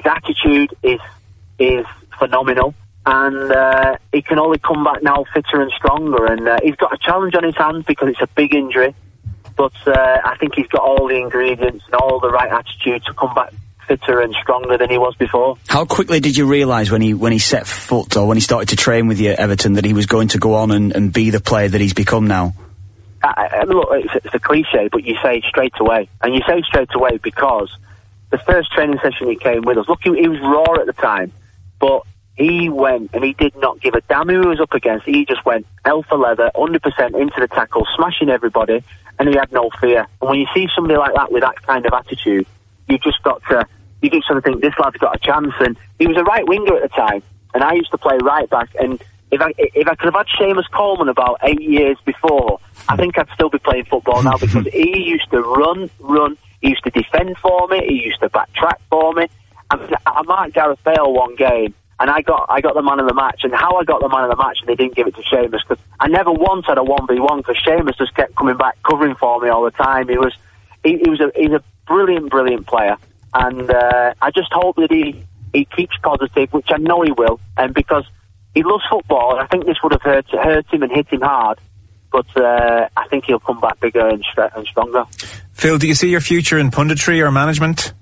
His attitude is phenomenal, and he can only come back now fitter and stronger. And he's got a challenge on his hands because it's a big injury, but I think he's got all the ingredients and all the right attitude to come back fitter and stronger than he was before. How quickly did you realise when he set foot, or when he started to train with you at Everton, that he was going to go on and be the player that he's become now? Look, it's a cliche, but you say straight away. And you say straight away because the first training session he came with us, look, he was raw at the time, but he went and he did not give a damn who he was up against. He just went hell for leather, 100% into the tackle, smashing everybody, and he had no fear. And when you see somebody like that with that kind of attitude, you just sort of think, this lad's got a chance. And he was a right winger at the time, and I used to play right back, and if I could have had Seamus Coleman about 8 years before, I think I'd still be playing football now, because he used to run, he used to defend for me, he used to backtrack for me. I marked Gareth Bale one game, and I got the man of the match, and how I got the man of the match and they didn't give it to Seamus, because I never once had a 1v1, because Seamus just kept coming back covering for me all the time. He's a brilliant player, and I just hope that he keeps positive, which I know he will, and because he loves football, and I think this would have hurt him and hit him hard, but I think he'll come back bigger and stronger. Phil, do you see your future in punditry or management?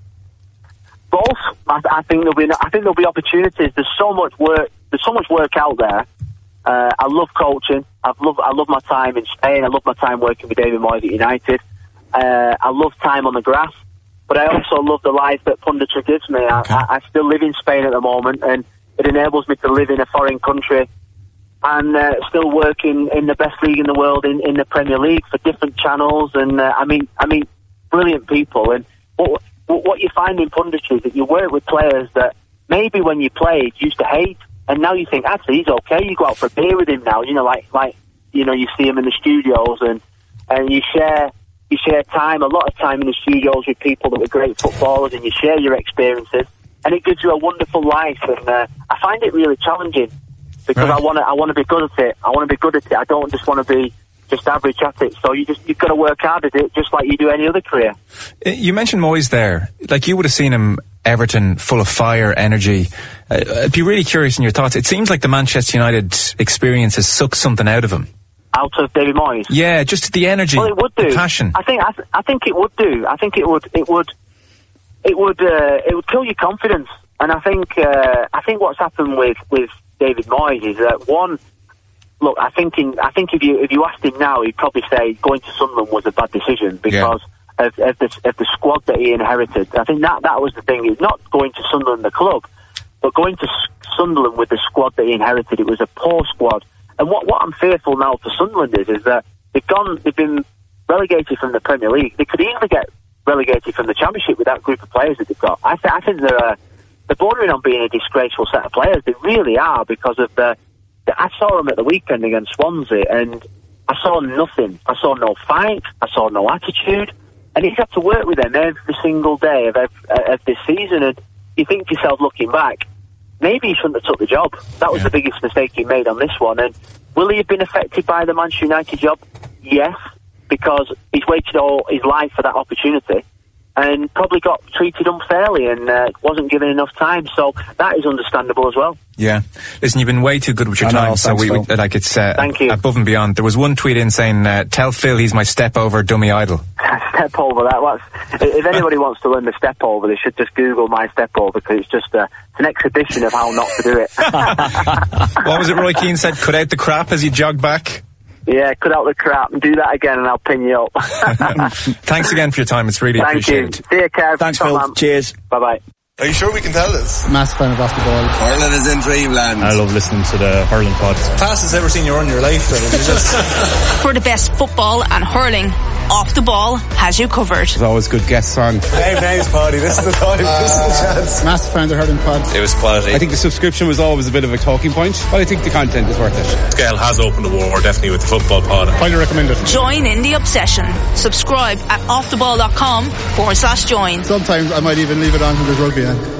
Both. I think there'll be opportunities. There's so much work out there. I love coaching. I love my time in Spain. I love my time working with David Moyes at United. I love time on the grass, but I also love the life that punditry gives me. Okay. I still live in Spain at the moment, and it enables me to live in a foreign country and still work in the best league in the world, in the Premier League, for different channels. And I mean, brilliant people. And what you find in punditry is that you work with players that maybe when you played you used to hate, and now you think, actually, he's okay. You go out for a beer with him now. Like you see him in the studios, and you share a lot of time in the studios with people that were great footballers, and you share your experiences. And it gives you a wonderful life, and I find it really challenging, because right. I want to be good at it. I don't just want to be just average at it. So you've got to work hard at it, just like you do any other career. You mentioned Moyes there. Like, you would have seen him, Everton, full of fire, energy. I'd be really curious in your thoughts. It seems like the Manchester United experience has sucked something out of him. Out of David Moyes? Yeah, just the energy, well, it would do. The passion. I think it would do. I think it would kill your confidence. And I think what's happened with David Moyes is that, one, look, I think if you asked him now, he'd probably say going to Sunderland was a bad decision because of the squad that he inherited. I think that was the thing. It's not going to Sunderland the club, but going to Sunderland with the squad that he inherited. It was a poor squad. And what I'm fearful now for Sunderland is that they've been relegated from the Premier League. They could easily get relegated from the Championship with that group of players that they've got. I think they're bordering on being a disgraceful set of players. They really are, because of I saw them at the weekend against Swansea, and I saw nothing. I saw no fight. I saw no attitude. And he's had to work with them every single day of this season. And you think to yourself, looking back, maybe he shouldn't have took the job. That was the biggest mistake he made on this one. And will he have been affected by the Manchester United job? Yes, because he's waited all his life for that opportunity, and probably got treated unfairly and wasn't given enough time. So that is understandable as well. Yeah. Listen, you've been way too good with your time. So it's thank you. Above and beyond. There was one tweet in saying, tell Phil he's my step over dummy idol. Step over, if anybody wants to learn the step over, they should just Google my step over, because it's just it's an exhibition of how not to do it. What was it Roy Keane said? Cut out the crap as you jog back? Yeah, cut out the crap and do that again, and I'll pin you up. Thanks again for your time. It's really appreciated. Thank you. See you, Kev. Thanks, Phil. Man. Cheers. Bye-bye. Are you sure we can tell this? Massive fan of Off the Ball. Hurling is in dreamland. I love listening to the hurling pod. Fastest ever seen you run in your life. For the best football and hurling, Off the Ball has you covered. There's always good guests on. Hey, nice party. This is the time. This is the chance. Massive fan of the hurling pod. It was quality. I think the subscription was always a bit of a talking point, but I think the content is worth it. Scale has opened the war, definitely, with the football pod. Highly recommend it. Join in the obsession. Subscribe at offtheball.com/join. Sometimes I might even leave it on when there's rugby on.